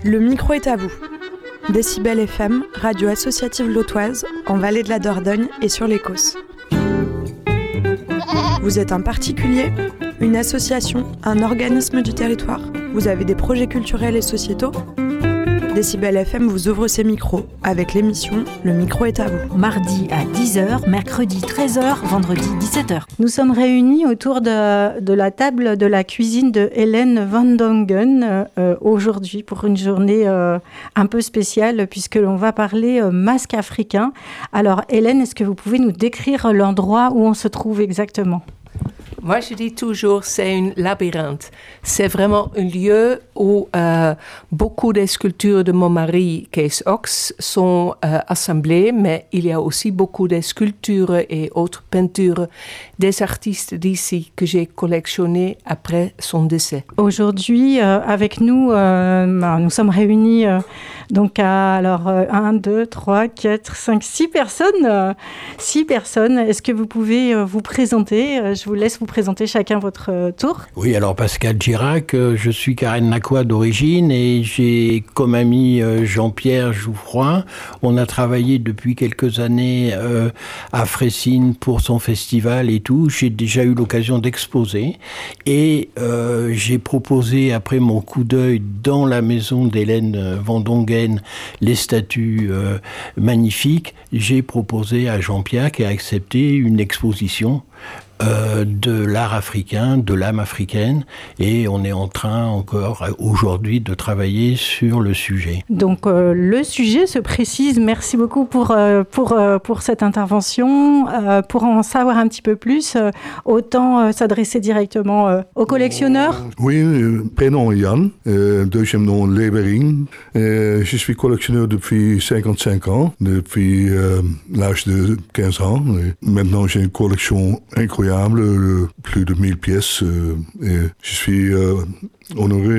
Le micro est à vous. Décibel FM, radio associative lotoise, en Vallée de la Dordogne et sur les Causses. Vous êtes un particulier, une association, un organisme du territoire. Vous avez des projets culturels et sociétaux. Décibel FM vous ouvre ses micros avec l'émission Le micro est à vous. Mardi à 10h, mercredi 13h, vendredi 17h. Nous sommes réunis autour de la table de la cuisine de Hélène Van Dongen aujourd'hui pour une journée un peu spéciale puisque l'on va parler masque africain. Alors Hélène, est-ce que vous pouvez nous décrire l'endroit où on se trouve exactement ? Moi, je dis toujours, c'est un labyrinthe. C'est vraiment un lieu où beaucoup des sculptures de mon mari, Kees Ox, sont assemblées, mais il y a aussi beaucoup de sculptures et autres peintures des artistes d'ici que j'ai collectionnées après son décès. Aujourd'hui, avec nous, nous sommes réunis donc à 1, 2, 3, 4, 5, 6 personnes. 6 personnes. Est-ce que vous pouvez vous présenter ? Je vous laisse vous présenter chacun votre tour. Oui, alors Pascal Girac, je suis Karen Lacroix d'origine et j'ai comme ami Jean-Pierre Jouffroy. On a travaillé depuis quelques années à Fressines pour son festival et tout. J'ai déjà eu l'occasion d'exposer et j'ai proposé, après mon coup d'œil dans la maison d'Hélène Van Dongen, les statues magnifiques, j'ai proposé à Jean-Pierre qui a accepté une exposition de l'art africain, de l'âme africaine, et on est en train encore aujourd'hui de travailler sur le sujet. Donc le sujet se précise. Merci beaucoup pour cette intervention. Pour en savoir un petit peu plus, autant s'adresser directement aux collectionneurs. Oui, prénom Yann, deuxième nom Levering. Je suis collectionneur depuis 55 ans, depuis l'âge de 15 ans. Maintenant, j'ai une collection incroyable, plus de 1000 pièces. Et je suis honoré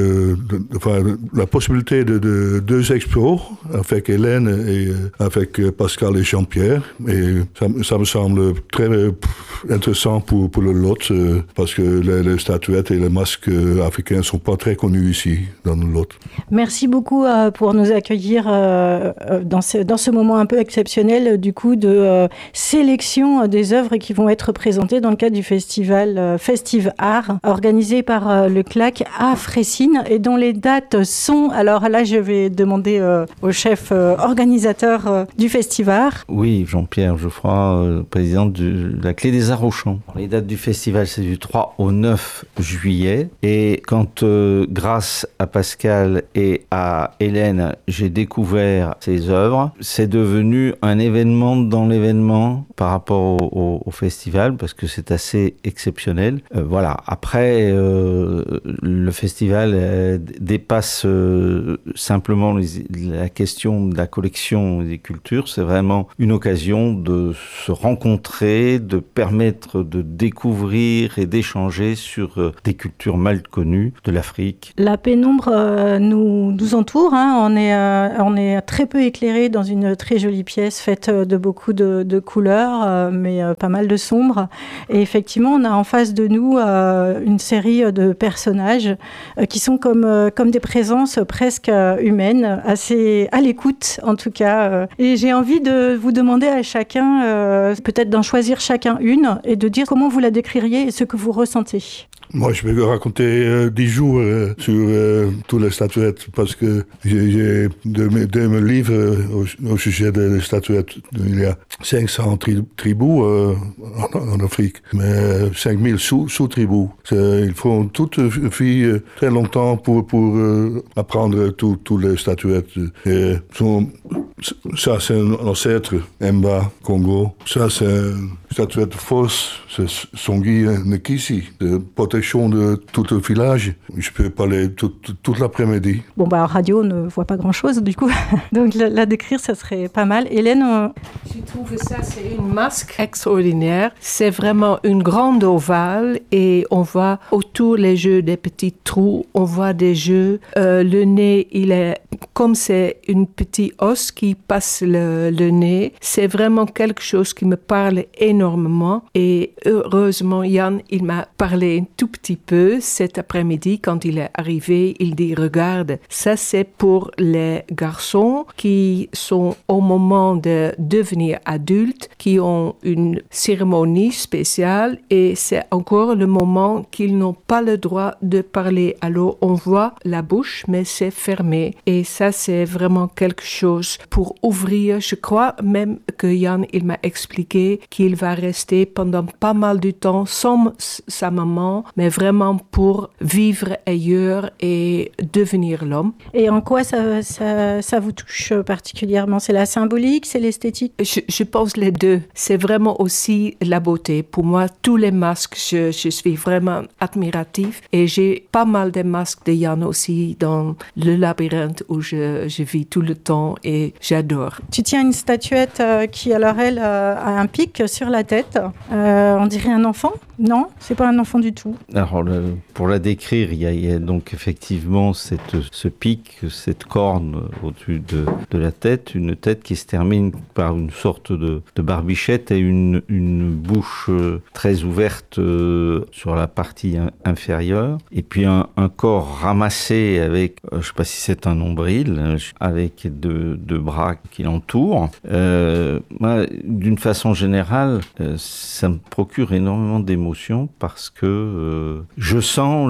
de la possibilité de 2 expos avec Hélène et avec Pascal et Jean-Pierre. Et ça me semble très intéressant pour le lot parce que les statuettes et les masques africains ne sont pas très connus ici dans le lot. Merci beaucoup pour nous accueillir dans ce moment un peu exceptionnel du coup de sélection des œuvres qui vont être présentées dans le cadre du festival Festive Art organisé par le CLAC à Fressines et dont les dates sont... Alors là, je vais demander au chef organisateur du festival. Oui, Jean-Pierre Geoffroy, président de la Clé des Arts au Champ. Les dates du festival, c'est du 3 au 9 juillet. Et quand, grâce à Pascal et à Hélène, j'ai découvert ces œuvres, c'est devenu un événement dans l'événement par rapport au festival, parce que c'est assez exceptionnel. Voilà. Après, le festival dépasse simplement la question de la collection des cultures. C'est vraiment une occasion de se rencontrer, de permettre de découvrir et d'échanger sur des cultures mal connues de l'Afrique. La pénombre nous entoure. On est très peu éclairé dans une très jolie pièce faite de beaucoup de couleurs, mais pas mal de sombres. Et effectivement, on a en face de nous une série de personnages qui sont comme des présences presque humaines, assez à l'écoute en tout cas. Et j'ai envie de vous demander à chacun, peut-être d'en choisir chacun une et de dire comment vous la décririez et ce que vous ressentez. Moi, je vais raconter 10 jours sur toutes les statuettes parce que j'ai deux livres au sujet des statuettes. Il y a 500 tribus en Afrique, mais 5000 sous-tribus. Il faut toute vie très longtemps pour apprendre toutes les statuettes. Et ça, c'est un ancêtre, Mba, Congo. Ça, c'est une statuette fausse, c'est Songi Nkisi, de protection de tout le village. Je peux parler toute l'après-midi. Bon, en radio, on ne voit pas grand-chose, du coup. Donc, la décrire, ça serait pas mal. Hélène Je trouve que ça, c'est une masque extraordinaire. C'est vraiment une grande ovale et on voit autour les jeux des petits petits trous, on voit des yeux. Le nez, il est comme c'est une petite os qui passe le nez. C'est vraiment quelque chose qui me parle énormément. Et heureusement, Jan, il m'a parlé un tout petit peu cet après-midi quand il est arrivé. Il dit, regarde, ça c'est pour les garçons qui sont au moment de devenir adultes, qui ont une cérémonie spéciale et c'est encore le moment qu'ils n'ont pas le droit de parler. Alors on voit la bouche, mais c'est fermé. Et ça, c'est vraiment quelque chose pour ouvrir. Je crois même que Jan, il m'a expliqué qu'il va rester pendant pas mal de temps sans sa maman, mais vraiment pour vivre ailleurs et devenir l'homme. Et en quoi ça vous touche particulièrement? C'est la symbolique, c'est l'esthétique? Je pense les deux. C'est vraiment aussi la beauté. Pour moi, tous les masques, je suis vraiment admiratif et j'ai pas mal de masques de Jan aussi dans le labyrinthe où je vis tout le temps et j'adore. Tu tiens une statuette qui, alors elle, a un pic sur la tête. On dirait un enfant? Non, c'est pas un enfant du tout. Alors, pour la décrire, il y a donc effectivement ce pic, cette corne au-dessus de la tête, une tête qui se termine par une sorte de barbichette et une bouche très ouverte sur la partie inférieure, et puis un corps ramassé avec, je ne sais pas si c'est un nombril, avec deux bras qui l'entourent. Moi, d'une façon générale, ça me procure énormément d'émotions parce que je sens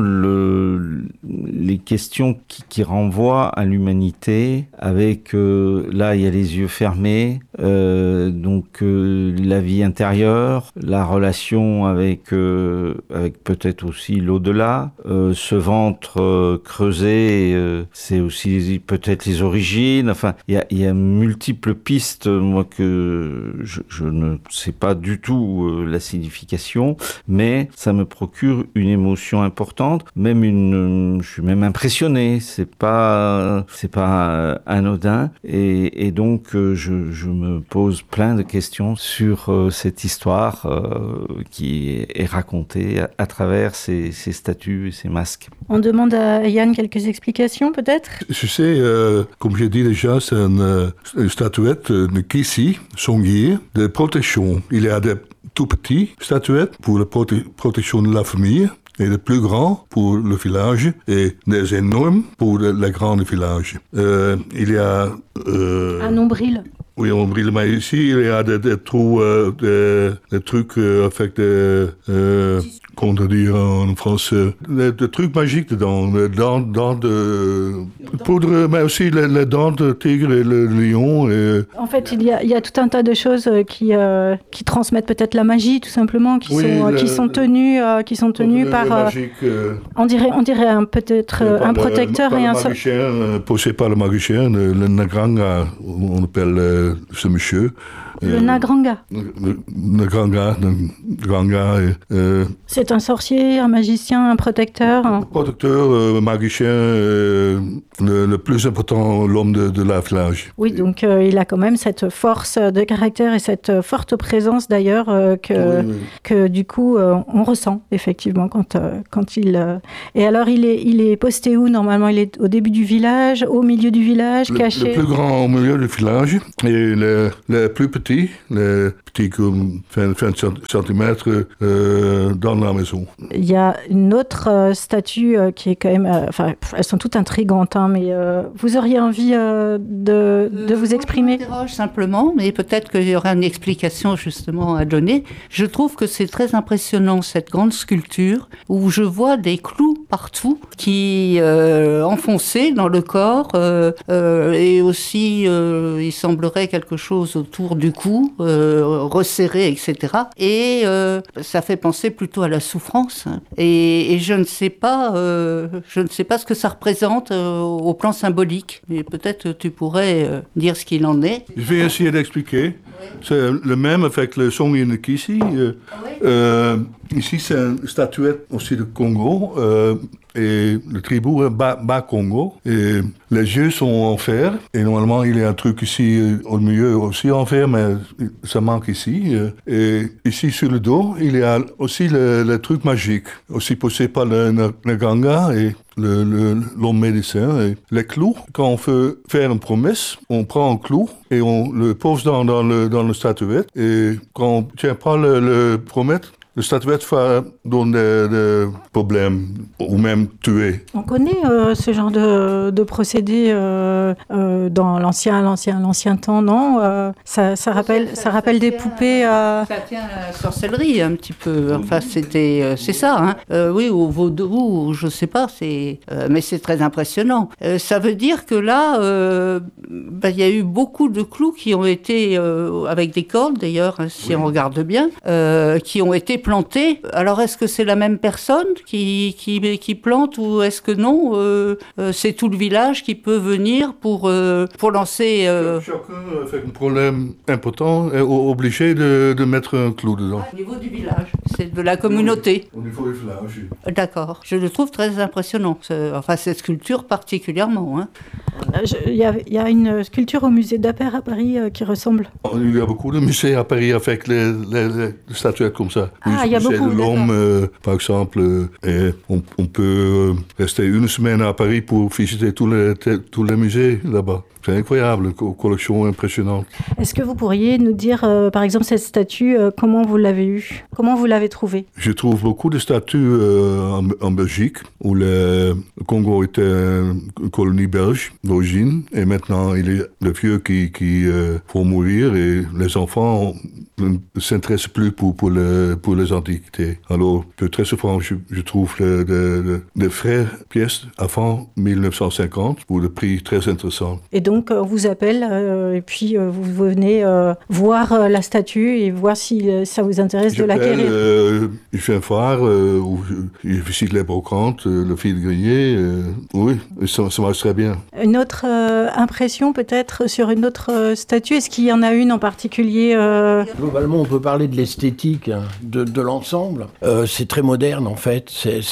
les questions qui renvoient à l'humanité avec, là, il y a les yeux fermés, donc la vie intérieure, la relation avec peut-être aussi l'au-delà, ce ventre creusé, c'est aussi peut-être les origines, enfin, il y a multiples pistes, moi, que je ne sais pas du tout la signification, mais ça me procure une émotion importante, je suis même impressionné, c'est pas anodin, et donc je me pose plein de questions sur cette histoire qui est racontée à travers ces statues et ces masques. On demande à Jan quelques explications peut-être? Je sais, comme j'ai dit déjà, c'est une statuette de Kissy, Songier, de protection. Il y a des tout petits statuettes pour la protection de la famille, et les plus grands pour le village, et des énormes pour le grand village. Il y a... un nombril. Oui, un nombril, mais ici, il y a des trous, des trucs avec des... comment dire en français, des trucs magiques dedans, les dents de poudre, mais aussi les dents de tigre et le lion. Et... En fait, il y a tout un tas de choses qui transmettent peut-être la magie, tout simplement, qui sont tenues par... magique, on dirait peut-être un protecteur et un... magicien, posé par le magicien, le Nagranga, on appelle ce monsieur. Le Nagranga. Le Nagranga. C'est un sorcier, un magicien, un protecteur. Un protecteur, magicien, le plus important, l'homme de la village. Oui, donc il a quand même cette force de caractère et cette forte présence d'ailleurs que du coup on ressent effectivement quand il... Et alors il est posté où normalement? Il est au début du village, au milieu du village, caché? Le plus grand au milieu du village et le plus petit, les petits comme 20 cm dans la maison. Il y a une autre statue qui est quand même... elles sont toutes intrigantes, hein, mais vous auriez envie de vous exprimer? Je m'interroge simplement, mais peut-être qu'il y aura une explication justement à donner. Je trouve que c'est très impressionnant cette grande sculpture où je vois des clous partout qui enfoncés dans le corps et aussi il semblerait quelque chose autour du cou, resserré, etc. Et ça fait penser plutôt à la souffrance. Et je ne sais pas ce que ça représente au plan symbolique. Et peut-être tu pourrais dire ce qu'il en est. Je vais essayer d'expliquer. Oui. C'est le même avec le Songier de Kissy. Ici, c'est une statuette aussi de Congo. et le tribou est bas Congo. Et les yeux sont en fer. Et normalement, il y a un truc ici au milieu aussi en fer, mais ça manque ici. Et ici, sur le dos, il y a aussi le truc magique, aussi poussé par le Nganga et l'homme médecin. Et les clous, quand on veut faire une promesse, on prend un clou et on le pose dans le statuette. Et quand on ne tient pas le promesse, le statuette va donner des problèmes ou même tuer. On connaît ce genre de procédé dans l'ancien temps, non ça rappelle des poupées. Ça tient à la sorcellerie un petit peu. Enfin, c'est ça. Hein. Oui, au vaudou, je sais pas. Mais c'est très impressionnant. Ça veut dire que là, il y a eu beaucoup de clous qui ont été avec des cordes d'ailleurs, hein, si on regarde bien, qui ont été plantés. Alors, est-ce que c'est la même personne qui plante ou est-ce que non c'est tout le village qui peut venir pour lancer... Chacun fait un problème important est obligé de mettre un clou dedans. Au niveau du village, c'est de la communauté. Au niveau du village. D'accord. Je le trouve très impressionnant. Enfin, cette sculpture particulièrement. Hein. Il y a une sculpture au musée d'Appert à Paris qui ressemble. Il y a beaucoup de musées à Paris avec les statuettes comme ça. Ah, il y a beaucoup. De l'homme, par exemple. Et on peut rester une semaine à Paris pour visiter tous les musées là-bas. C'est incroyable, collection impressionnante. Est-ce que vous pourriez nous dire, par exemple, cette statue, comment vous l'avez eue? Comment vous l'avez trouvée? Je trouve beaucoup de statues en Belgique, où le Congo était une colonie belge d'origine, et maintenant il est le vieux qui faut mourir, et les enfants ne s'intéressent plus pour les antiquités. Alors, très souvent, je trouve des vraies pièces avant 1950 pour des prix très intéressants. Et donc, on vous appelle et puis vous venez voir la statue et voir si ça vous intéresse de l'acquérir. Je fais un phare où je visite les brocantes, le fil grillé. Oui, ça marche très bien. Une autre impression peut-être sur une autre statue? Est-ce qu'il y en a une en particulier Globalement, on peut parler de l'esthétique de l'ensemble. C'est très moderne en fait.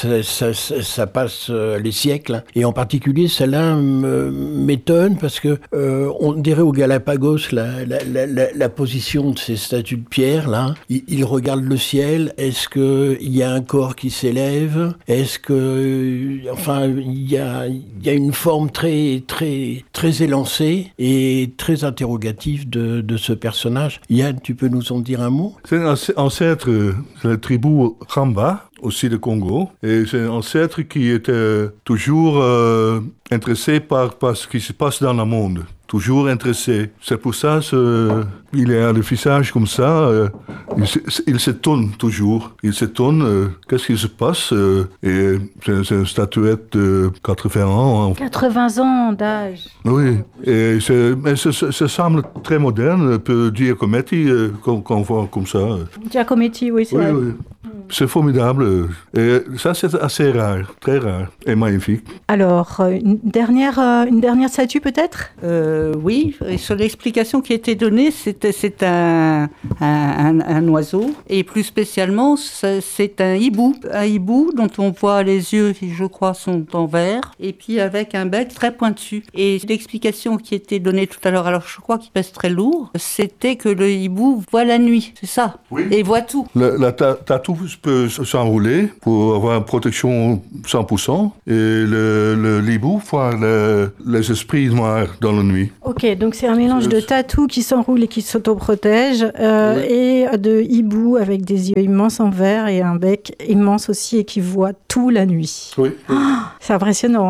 Ça passe les siècles. Et en particulier, celle-là m'étonne parce que on dirait au Galapagos la position de ces statues de pierre là. Ils regardent le ciel. Est-ce que il y a un corps qui s'élève? Est-ce que il y a une forme très très très élancée et très interrogative de ce personnage. Yann, tu peux nous en dire un mot? C'est un ancêtre de la tribu Ramba, aussi de Congo, et c'est un ancêtre qui était toujours intéressé par ce qui se passe dans le monde. Toujours intéressé. C'est pour ça qu'il a le visage comme ça. Il s'étonne toujours. Il s'étonne. Qu'est-ce qui se passe? Et c'est une statuette de 80 ans. 80 ans d'âge. Oui. Et ça semble très moderne. On peut dire Giacometti quand on voit comme ça. Giacometti, oui, c'est vrai. Oui. C'est formidable. Et ça, c'est assez rare. Très rare. Et magnifique. Alors, une dernière statue peut-être? Oui, et sur l'explication qui a été donnée, c'est un oiseau, et plus spécialement, c'est un hibou. Un hibou dont on voit les yeux qui, je crois, sont en vert, et puis avec un bec très pointu. Et l'explication qui a été donnée tout à l'heure, alors je crois qu'il pèse très lourd, c'était que le hibou voit la nuit, c'est ça? Oui. Et voit tout. La tatou peut s'enrouler pour avoir une protection 100%, et le hibou voit les esprits noirs dans la nuit. Ok, donc c'est un mélange de tatou qui s'enroule et qui s'autoprotège et de hibou avec des yeux immenses en verre et un bec immense aussi et qui voit tout la nuit. Oui. Oh, c'est impressionnant.